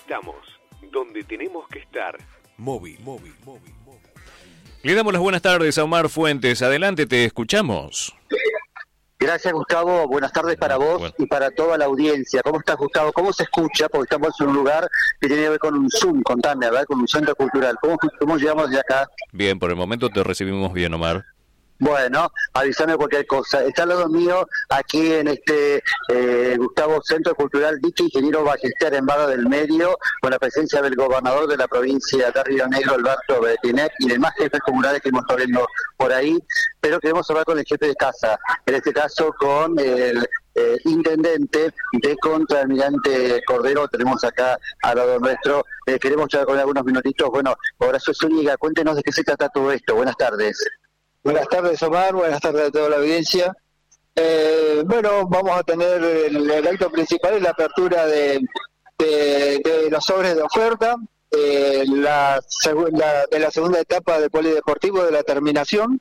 Estamos donde tenemos que estar. Móvil. Le damos las buenas tardes a Omar Fuentes. Adelante, te escuchamos. Gracias, Gustavo. Buenas tardes para vos y para toda la audiencia. ¿Cómo estás, Gustavo? ¿Cómo se escucha? Porque estamos en un lugar que tiene que ver con un Zoom, contame, ¿verdad? Con un centro cultural. ¿Cómo llegamos de acá? Bien, por el momento te recibimos bien, Omar. Bueno, avísame cualquier cosa. Está al lado mío, aquí en Gustavo, Centro Cultural Dique Ingeniero Ballester, en Barra del Medio, con la presencia del gobernador de la provincia de Río Negro, Alberto Betinec, y demás jefes comunales que hemos estado viendo por ahí, pero queremos hablar con el jefe de casa, en este caso con el intendente de Contralmirante Cordero, tenemos acá al lado nuestro. Queremos charlar con él algunos minutitos. Bueno, Horacio Zúñiga, cuéntenos de qué se trata todo esto. Buenas tardes. Buenas tardes, Omar, buenas tardes a toda la audiencia. Bueno, vamos a tener el acto principal en la apertura de los sobres de oferta, de la segunda etapa del polideportivo de la terminación.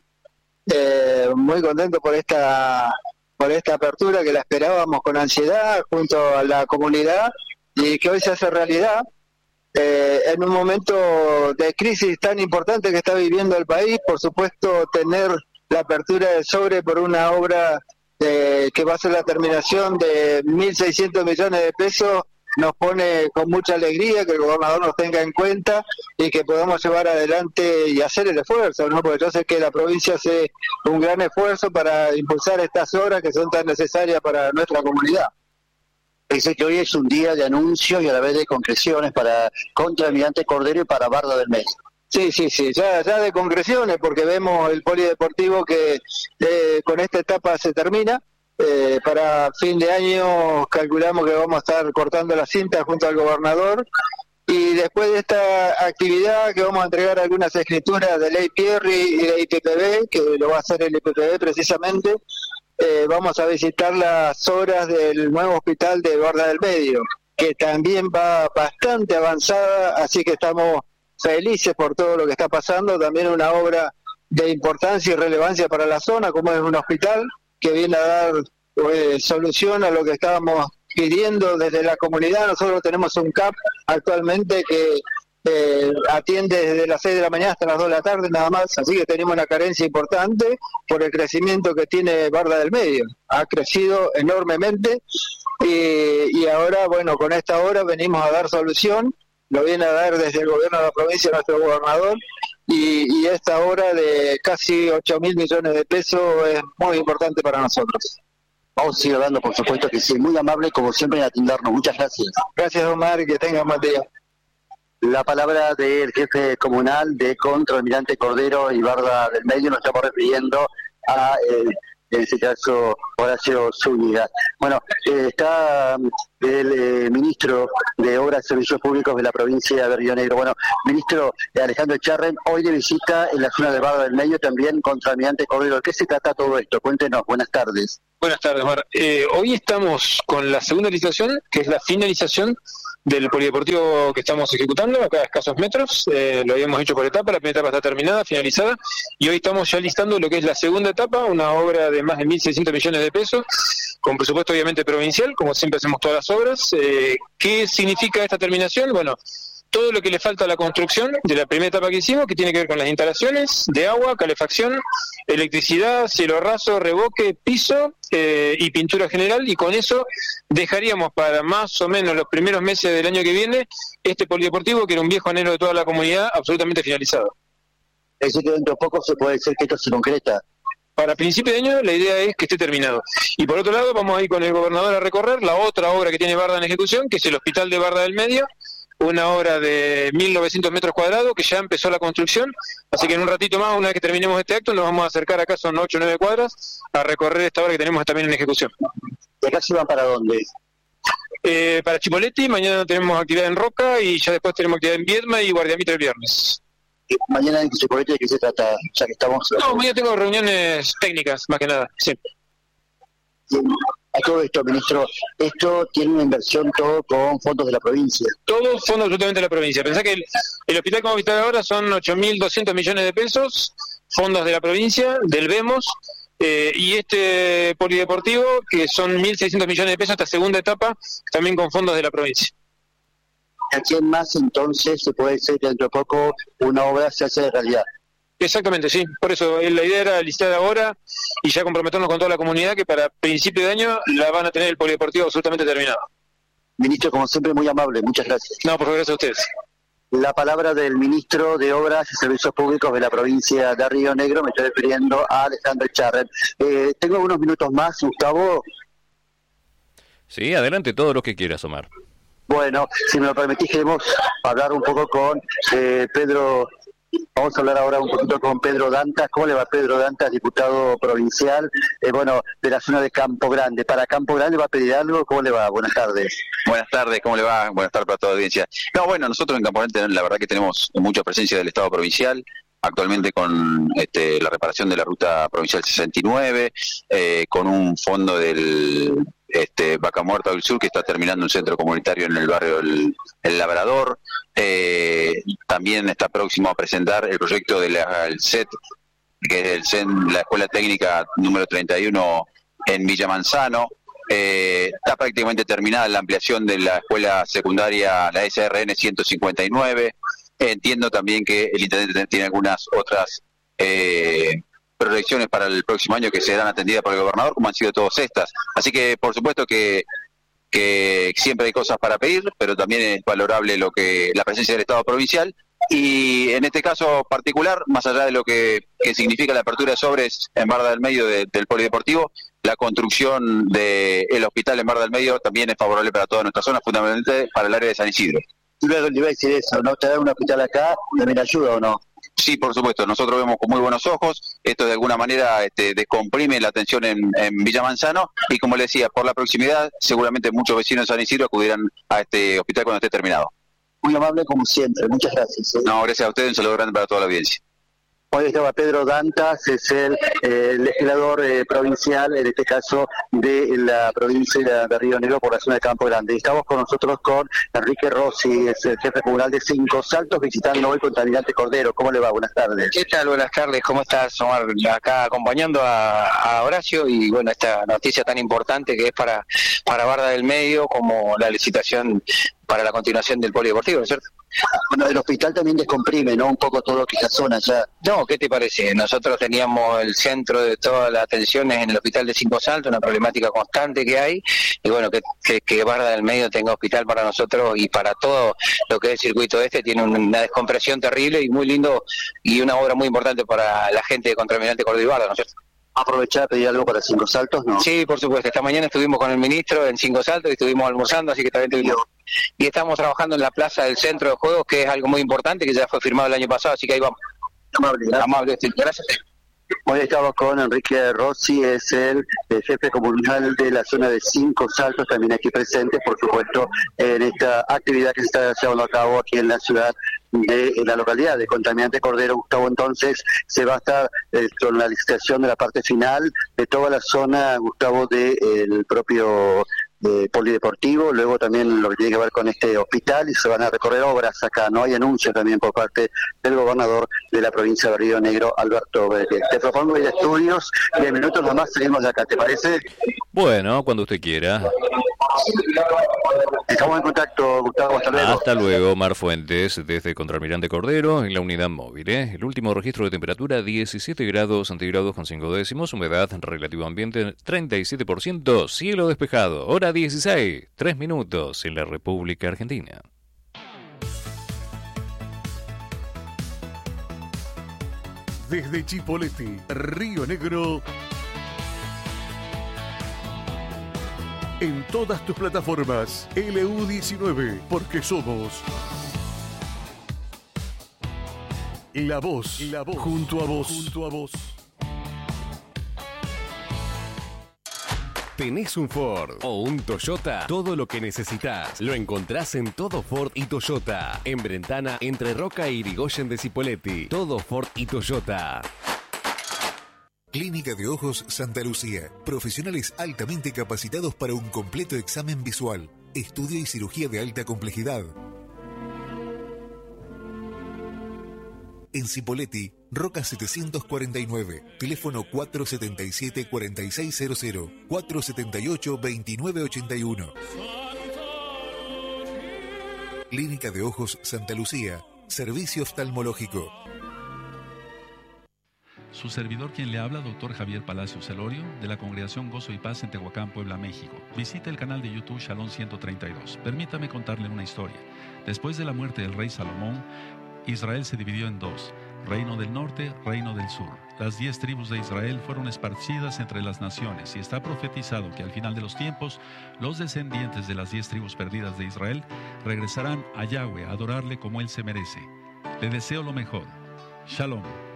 Muy contento por esta apertura, que la esperábamos con ansiedad junto a la comunidad y que hoy se hace realidad. En un momento de crisis tan importante que está viviendo el país, por supuesto, tener la apertura del sobre por una obra que va a ser la terminación de 1.600 millones de pesos nos pone con mucha alegría, que el gobernador nos tenga en cuenta y que podamos llevar adelante y hacer el esfuerzo, ¿no? Porque yo sé que la provincia hace un gran esfuerzo para impulsar estas obras que son tan necesarias para nuestra comunidad. Dice que hoy es un día de anuncios y a la vez de concreciones para Contralmirante Cordero y para Barra del Medio. Sí, ya de concreciones, porque vemos el polideportivo que con esta etapa se termina. Para fin de año calculamos que vamos a estar cortando la cinta junto al gobernador, y después de esta actividad que vamos a entregar algunas escrituras de Ley Pierri y de IPPB, que lo va a hacer el IPPB precisamente. Vamos a visitar las obras del nuevo hospital de Barra del Medio, que también va bastante avanzada, así que estamos felices por todo lo que está pasando. También una obra de importancia y relevancia para la zona, como es un hospital que viene a dar solución a lo que estábamos pidiendo desde la comunidad. Nosotros tenemos un CAP actualmente que atiende desde las 6 de la mañana hasta las 2 de la tarde nada más, así que tenemos una carencia importante por el crecimiento que tiene Barra del Medio. Ha crecido enormemente y ahora, bueno, con esta obra venimos a dar solución, lo viene a dar desde el gobierno de la provincia nuestro gobernador, y esta obra de casi 8.000 millones de pesos es muy importante para nosotros. Vamos a seguir hablando, por supuesto que sí, muy amable como siempre en atendernos. Muchas gracias. Gracias, Omar, y que tengan buen día. La palabra del jefe comunal de Contralmirante Cordero y Barra del Medio, nos estamos refiriendo a, en este caso, Horacio Zúñiga. Bueno, está el ministro de Obras y Servicios Públicos de la provincia de Río Negro. Bueno, ministro Alejandro Echarren, hoy de visita en la zona de Barra del Medio, también Contralmirante Cordero. ¿De qué se trata todo esto? Cuéntenos, buenas tardes. Buenas tardes, Omar. Hoy estamos con la segunda licitación, que es la finalización del polideportivo que estamos ejecutando, acá a escasos metros. Lo habíamos hecho por etapa, la primera etapa está terminada, finalizada, y hoy estamos ya listando lo que es la segunda etapa, una obra de más de 1.600 millones de pesos, con presupuesto obviamente provincial, como siempre hacemos todas las obras. ¿Qué significa esta terminación? Bueno, todo lo que le falta a la construcción de la primera etapa que hicimos, que tiene que ver con las instalaciones de agua, calefacción, electricidad, cielo raso, revoque, piso y pintura general, y con eso dejaríamos para más o menos los primeros meses del año que viene este polideportivo, que era un viejo anhelo de toda la comunidad, absolutamente finalizado. Es decir, que dentro de poco se puede decir que esto se concreta. Para principio de año la idea es que esté terminado. Y por otro lado vamos a ir con el gobernador a recorrer la otra obra que tiene Barra en ejecución, que es el hospital de Barra del Medio, una obra de 1.900 metros cuadrados que ya empezó la construcción, así que en un ratito más, una vez que terminemos este acto, nos vamos a acercar acá, son 8 o 9 cuadras, a recorrer esta obra que tenemos también en ejecución. ¿De acá se van para dónde? Para Chipoleti, mañana tenemos actividad en Roca y ya después tenemos actividad en Viedma y Guardiamitra el viernes. Mañana en Chipoleti, ¿de qué se trata? Ya que estamos... No, mañana tengo reuniones técnicas, más que nada, sí. A todo esto, ministro, esto tiene una inversión todo con fondos de la provincia. Todos fondos absolutamente de la provincia. Pensá que el hospital que vamos a visitar ahora son 8.200 millones de pesos, fondos de la provincia, del VEMOS, y este polideportivo, que son 1.600 millones de pesos, esta segunda etapa, también con fondos de la provincia. ¿A quién más entonces se puede decir que dentro de poco una obra se hace de realidad? Exactamente, sí. Por eso la idea era licitar ahora y ya comprometernos con toda la comunidad que para principio de año la van a tener el polideportivo absolutamente terminado. Ministro, como siempre, muy amable. Muchas gracias. No, por favor, gracias a ustedes. La palabra del ministro de Obras y Servicios Públicos de la provincia de Río Negro, me estoy refiriendo a Alejandro Echarren. Tengo unos minutos más, Gustavo. Sí, adelante, todo lo que quieras, Omar. Bueno, si me lo permitís, queremos hablar un poco con Pedro. Vamos a hablar ahora un poquito con Pedro Dantas. ¿Cómo le va Pedro Dantas, diputado provincial, de la zona de Campo Grande? Para Campo Grande, ¿va a pedir algo? ¿Cómo le va? Buenas tardes. Buenas tardes, ¿cómo le va? Buenas tardes para toda la audiencia. No, bueno, nosotros en Campo Grande la verdad que tenemos mucha presencia del Estado provincial, actualmente con la reparación de la ruta provincial 69, con un fondo del Vaca Muerta del Sur que está terminando un centro comunitario en el barrio El Labrador. También está próximo a presentar el proyecto del CET, que es la Escuela Técnica número 31 en Villa Manzano. Está prácticamente terminada la ampliación de la escuela secundaria, la SRN 159. Entiendo también que el intendente tiene algunas otras proyecciones para el próximo año que serán atendidas por el gobernador, como han sido todas estas. Así que, por supuesto que siempre hay cosas para pedir, pero también es valorable la presencia del Estado provincial. Y en este caso particular, más allá de lo que significa la apertura de sobres en Barda del Medio del polideportivo, la construcción del hospital en Barda del Medio también es favorable para toda nuestra zona, fundamentalmente para el área de San Isidro. Luego le iba a decir eso, ¿no? ¿Te da un hospital acá? ¿También ayuda o no? Sí, por supuesto, nosotros vemos con muy buenos ojos, esto de alguna manera descomprime la atención en Villa Manzano y como le decía, por la proximidad, seguramente muchos vecinos de San Isidro acudirán a este hospital cuando esté terminado. Muy amable como siempre, muchas gracias. No, gracias a ustedes, un saludo grande para toda la audiencia. Hoy estaba Pedro Dantas, es el legislador provincial, en este caso de la provincia de Río Negro por la zona de Campo Grande. Estamos con nosotros con Enrique Rossi, es el jefe comunal de Cinco Saltos, visitando hoy Contaminante Cordero. ¿Cómo le va? Buenas tardes. ¿Qué tal? Buenas tardes, ¿cómo estás, Omar? Acá acompañando a Horacio y bueno, esta noticia tan importante que es para Barda del Medio como la licitación para la continuación del polideportivo, ¿no es cierto? Bueno, el hospital también descomprime, ¿no? Un poco todo lo que es la zona ya. No, ¿qué te parece? Nosotros teníamos el centro de todas las atenciones en el hospital de Cinco Saltos, una problemática constante que hay, y bueno, que Barda del Medio tenga hospital para nosotros y para todo lo que es el circuito tiene una descompresión terrible y muy lindo, y una obra muy importante para la gente de Contaminante Cordero y Barda, ¿no es cierto? ¿Aprovechar a pedir algo para Cinco Saltos, no? Sí, por supuesto. Esta mañana estuvimos con el ministro en Cinco Saltos y estuvimos almorzando, así que también tuvimos... Y estamos trabajando en la plaza del centro de juegos, que es algo muy importante, que ya fue firmado el año pasado, así que ahí vamos. Amable, gracias. Hoy estamos con Enrique Rossi, es el jefe comunal de la zona de Cinco Saltos, también aquí presente, por supuesto, en esta actividad que se está llevando a cabo aquí en la ciudad de la localidad de Contaminante Cordero. Gustavo, entonces se va a estar con la licitación de la parte final de toda la zona, Gustavo, del propio polideportivo, luego también lo que tiene que ver con este hospital, y se van a recorrer obras acá, ¿no? Hay anuncios también por parte del gobernador de la provincia de Río Negro, Alberto Vélez. Te propongo ir a estudios, 10 minutos nomás seguimos de acá, ¿te parece? Bueno, cuando usted quiera. Estamos en contacto, Gustavo, hasta luego. Hasta luego, Omar Fuentes, desde Contralmirante Cordero, en la unidad móvil. El último registro de temperatura, 17 grados centígrados con 5 décimos, humedad relativo ambiente, 37%, cielo despejado, hora 16, 3 minutos en la República Argentina. Desde Chipoleti, Río Negro, en todas tus plataformas, LU19, porque somos la voz, junto a vos. ¿Tenés un Ford o un Toyota? Todo lo que necesitas lo encontrás en Todo Ford y Toyota. En Brentana, entre Roca e Irigoyen de Cipolletti. Todo Ford y Toyota. Clínica de Ojos Santa Lucía. Profesionales altamente capacitados para un completo examen visual, estudio y cirugía de alta complejidad. En Cipolletti, Roca 749, teléfono 477-4600, 478-2981. Clínica de Ojos Santa Lucía. Servicio oftalmológico. Su servidor quien le habla, doctor Javier Palacio Celorio, de la Congregación Gozo y Paz en Tehuacán, Puebla, México. Visite el canal de YouTube Shalom 132. Permítame contarle una historia. Después de la muerte del rey Salomón, Israel se dividió en dos: Reino del Norte, Reino del Sur. Las 10 tribus de Israel fueron esparcidas entre las naciones y está profetizado que al final de los tiempos, los descendientes de las 10 tribus perdidas de Israel regresarán a Yahweh a adorarle como Él se merece. Le deseo lo mejor. Shalom.